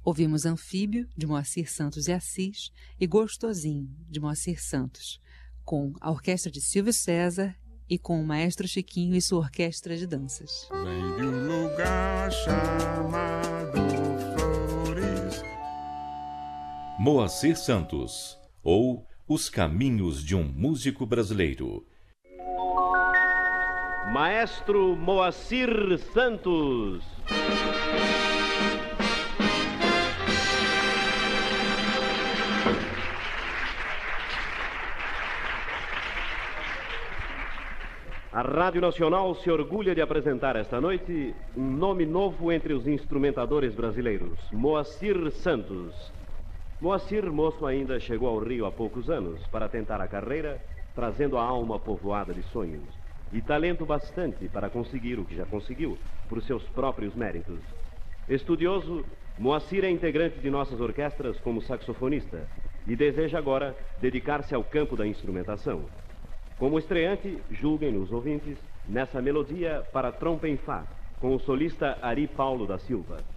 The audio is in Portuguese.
Ouvimos Anfíbio, de Moacir Santos e Assis, e Gostosinho, de Moacir Santos, com a orquestra de Silvio César e com o maestro Chiquinho e sua orquestra de danças. Vem de um lugar chamado Flores. Moacir Santos, ou Os Caminhos de um Músico Brasileiro. Maestro Moacir Santos. A Rádio Nacional se orgulha de apresentar esta noite um nome novo entre os instrumentadores brasileiros, Moacir Santos. Moacir, moço ainda, chegou ao Rio há poucos anos para tentar a carreira, trazendo a alma povoada de sonhos e talento bastante para conseguir o que já conseguiu, por seus próprios méritos. Estudioso, Moacir é integrante de nossas orquestras como saxofonista e deseja agora dedicar-se ao campo da instrumentação. Como estreante, julguem os ouvintes, nessa melodia para trompa em Fá, com o solista Ari Paulo da Silva.